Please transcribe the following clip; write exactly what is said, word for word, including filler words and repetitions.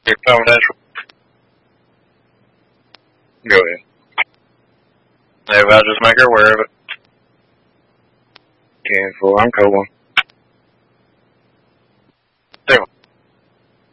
Your confidential. Go ahead. Maybe I'll just make her aware of it. ten four, I'm cold one.